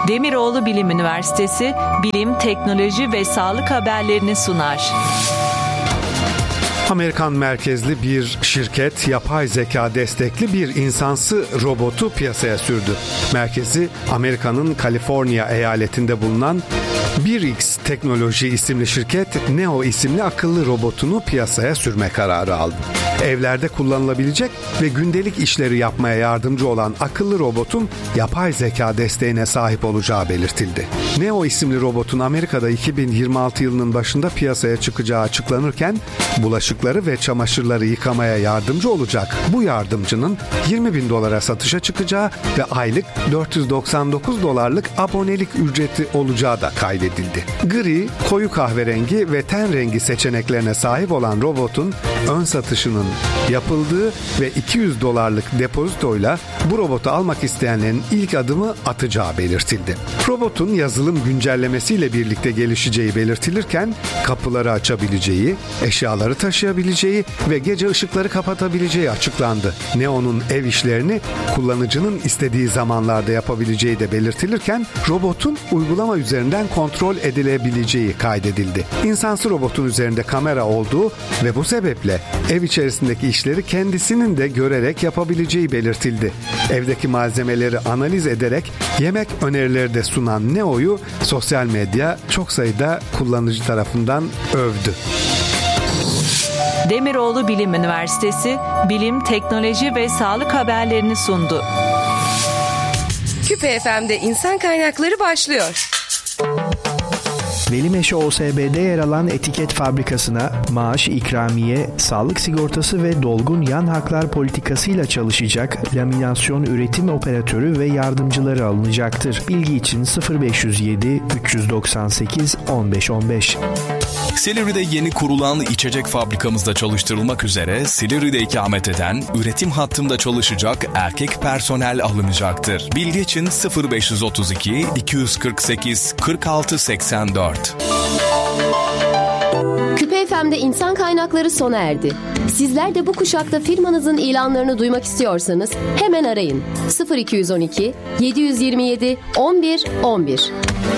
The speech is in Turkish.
Demiroğlu Bilim Üniversitesi bilim, teknoloji ve sağlık haberlerini sunar. Amerikan merkezli bir şirket yapay zeka destekli bir insansı robotu piyasaya sürdü. Merkezi Amerika'nın Kaliforniya eyaletinde bulunan 1X Teknoloji isimli şirket Neo isimli akıllı robotunu piyasaya sürme kararı aldı. Evlerde kullanılabilecek ve gündelik işleri yapmaya yardımcı olan akıllı robotun yapay zeka desteğine sahip olacağı belirtildi. Neo isimli robotun Amerika'da 2026 yılının başında piyasaya çıkacağı açıklanırken bulaşıkları ve çamaşırları yıkamaya yardımcı olacak bu yardımcının $20.000 satışa çıkacağı ve aylık $499 abonelik ücreti olacağı da kaydedildi. Gri, koyu kahverengi ve ten rengi seçeneklerine sahip olan robotun ön satışının yapıldığı ve $200 depozitoyla bu robotu almak isteyenlerin ilk adımı atacağı belirtildi. Robotun yazılım güncellemesiyle birlikte gelişeceği belirtilirken kapıları açabileceği, eşyaları taşıyabileceği ve gece ışıkları kapatabileceği açıklandı. Neo'nun ev işlerini kullanıcının istediği zamanlarda yapabileceği de belirtilirken robotun uygulama üzerinden kontrol edilebileceği kaydedildi. İnsansı robotun üzerinde kamera olduğu ve bu sebeple ev içerisindeki işleri kendisinin de görerek yapabileceği belirtildi. Evdeki malzemeleri analiz ederek yemek önerileri de sunan Neo'yu sosyal medya çok sayıda kullanıcı tarafından övdü. Demiroğlu Bilim Üniversitesi bilim, teknoloji ve sağlık haberlerini sundu. Küpe FM'de insan kaynakları başlıyor. Velimeşe OSB'de yer alan etiket fabrikasına maaş, ikramiye, sağlık sigortası ve dolgun yan haklar politikasıyla çalışacak laminasyon üretim operatörü ve yardımcıları alınacaktır. Bilgi için 0507 398 1515. Silivri'de yeni kurulan içecek fabrikamızda çalıştırılmak üzere Silivri'de ikamet eden üretim hattında çalışacak erkek personel alınacaktır. Bilgi için 0532 248 46 84. Küpe FM'de insan kaynakları sona erdi. Sizler de bu kuşakta firmanızın ilanlarını duymak istiyorsanız hemen arayın. 0212 727 11 11.